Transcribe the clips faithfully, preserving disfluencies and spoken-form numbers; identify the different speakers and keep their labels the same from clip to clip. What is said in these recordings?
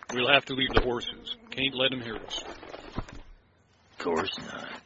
Speaker 1: We'll have to leave the horses. Can't let them hear us.
Speaker 2: Of course not.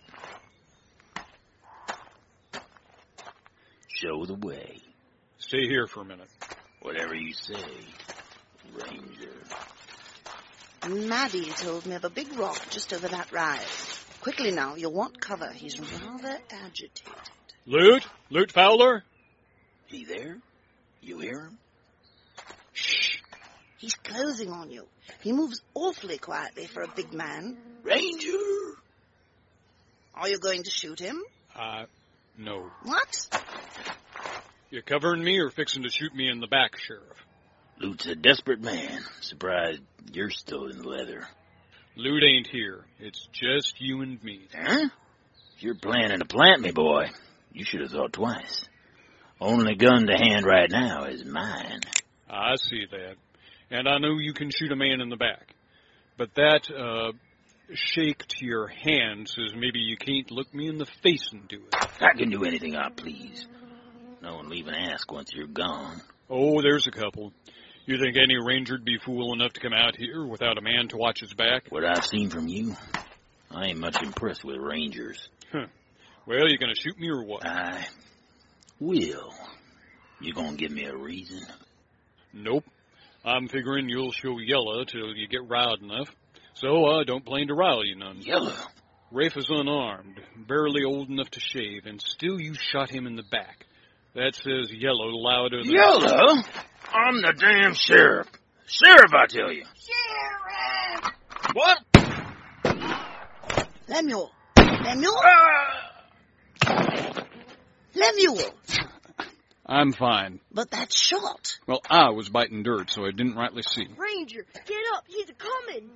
Speaker 2: Show the way.
Speaker 1: Stay here for a minute.
Speaker 2: Whatever you say, Ranger.
Speaker 3: Maddie told me of a big rock just over that rise. Quickly now, you'll want cover. He's rather agitated.
Speaker 1: Lute? Lute Fowler?
Speaker 2: He there? You hear him?
Speaker 3: Shh. He's closing on you. He moves awfully quietly for a big man.
Speaker 2: Ranger!
Speaker 3: Are you going to shoot him?
Speaker 1: Uh, no.
Speaker 3: What?
Speaker 1: You covering me or fixing to shoot me in the back, Sheriff?
Speaker 2: Lute's a desperate man. Surprised you're still in leather.
Speaker 1: Lute ain't here. It's just you and me.
Speaker 2: Huh? If you're planning to plant me, boy, you should have thought twice. Only gun to hand right now is mine.
Speaker 1: I see that. And I know you can shoot a man in the back. But that, uh, shake to your hand says maybe you can't look me in the face and do it.
Speaker 2: I can do anything I please. No one will even ask once you're gone.
Speaker 1: Oh, there's a couple. You think any ranger'd be fool enough to come out here without a man to watch his back?
Speaker 2: What I've seen from you, I ain't much impressed with rangers.
Speaker 1: Huh. Well, you gonna shoot me or what?
Speaker 2: I will. You gonna give me a reason?
Speaker 1: Nope. I'm figuring you'll show yellow till you get riled enough. So I uh, don't plan to rile you none.
Speaker 2: Yellow?
Speaker 1: Rafe is unarmed, barely old enough to shave, and still you shot him in the back. That says yellow louder than...
Speaker 2: Yellow? I'm the damn sheriff. Sheriff, I tell you.
Speaker 3: Sheriff!
Speaker 2: What?
Speaker 3: Lemuel! Lemuel?
Speaker 2: Uh...
Speaker 3: Lemuel!
Speaker 1: I'm fine.
Speaker 3: But that shot.
Speaker 1: Well, I was biting dirt, so I didn't rightly see.
Speaker 4: Ranger, get up. He's a-coming.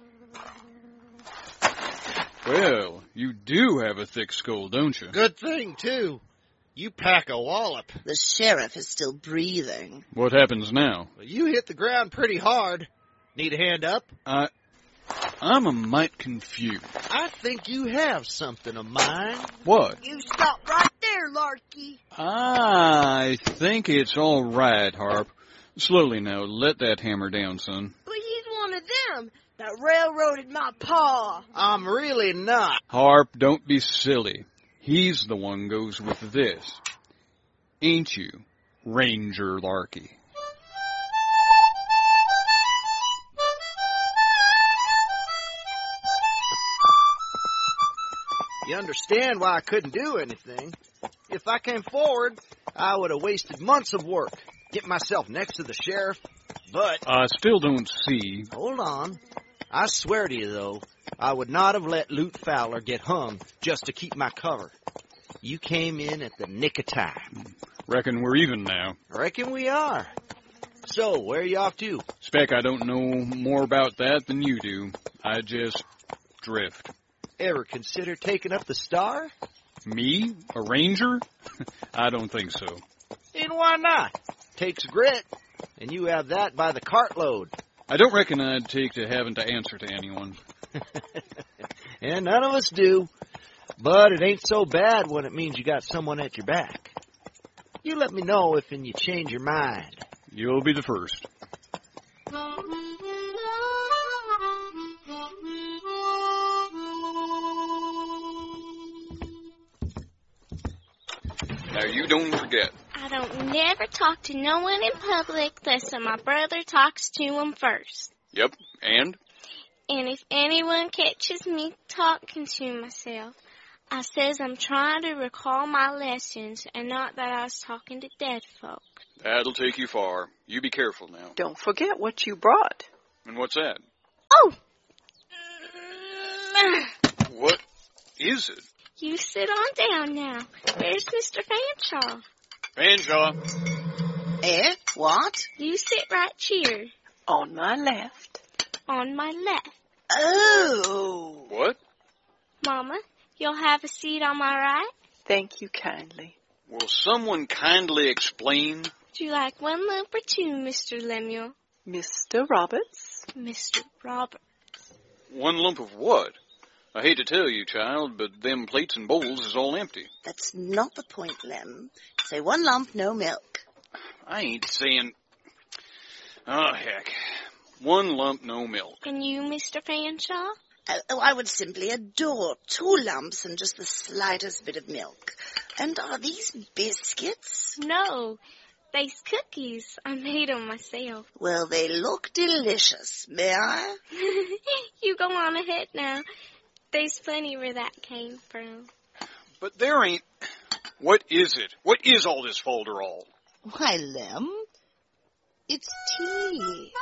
Speaker 1: Well, you do have a thick skull, don't you?
Speaker 5: Good thing, too. You pack a wallop.
Speaker 3: The sheriff is still breathing.
Speaker 1: What happens now?
Speaker 5: Well, you hit the ground pretty hard. Need a hand up?
Speaker 1: I... I'm a mite confused.
Speaker 5: I think you have something of mine.
Speaker 1: What?
Speaker 4: You stop right there, Larky.
Speaker 1: I think it's all right, Harp. Slowly now. Let that hammer down, son.
Speaker 4: But he's one of them that railroaded my paw.
Speaker 5: I'm really not.
Speaker 1: Harp, don't be silly. He's the one goes with this. Ain't you, Ranger Larky?
Speaker 5: You understand why I couldn't do anything. If I came forward, I would have wasted months of work. Get myself next to the sheriff, but...
Speaker 1: I still don't see...
Speaker 5: Hold on. I swear to you, though, I would not have let Lute Fowler get hung just to keep my cover. You came in at the nick of time.
Speaker 1: Reckon we're even now.
Speaker 5: Reckon we are. So, where are you off to?
Speaker 1: Spec, I don't know more about that than you do. I just drift.
Speaker 5: Ever consider taking up the Star?
Speaker 1: Me? A ranger? I don't think so.
Speaker 5: And why not? Takes grit, and you have that by the cartload.
Speaker 1: I don't reckon I'd take to having to answer to anyone.
Speaker 5: And none of us do. But it ain't so bad when it means you got someone at your back. You let me know if and you change your mind.
Speaker 1: You'll be the first. Now, you don't forget.
Speaker 6: I don't never talk to no one in public unless my brother talks to him first.
Speaker 1: Yep, and?
Speaker 6: And if anyone catches me talking to myself, I says I'm trying to recall my lessons and not that I was talking to dead folk.
Speaker 1: That'll take you far. You be careful now.
Speaker 7: Don't forget what you brought.
Speaker 1: And what's that?
Speaker 6: Oh!
Speaker 1: What is it?
Speaker 6: You sit on down now. There's Mister Fanshawe.
Speaker 1: Fanshawe.
Speaker 3: Eh? What?
Speaker 6: You sit right here.
Speaker 7: On my left.
Speaker 6: On my left.
Speaker 3: Oh!
Speaker 1: What?
Speaker 6: Mama, you'll have a seat on my right?
Speaker 7: Thank you kindly.
Speaker 1: Will someone kindly explain?
Speaker 6: Would you like one lump or two, Mister Lemuel?
Speaker 7: Mister Roberts.
Speaker 6: Mister Roberts.
Speaker 1: One lump of what? I hate to tell you, child, but them plates and bowls is all empty.
Speaker 3: That's not the point, Lem. Say one lump, no milk.
Speaker 1: I ain't saying... Oh, heck. One lump, no milk.
Speaker 6: And you, Mister Fanshawe?
Speaker 3: Oh, oh, I would simply adore two lumps and just the slightest bit of milk. And are these biscuits?
Speaker 6: No, they's cookies. I made 'em myself.
Speaker 3: Well, they look delicious. May I?
Speaker 6: You go on ahead now. There's plenty where that came from.
Speaker 1: But there ain't... What is it? What is all this folderol?
Speaker 3: Why, Lem, it's tea.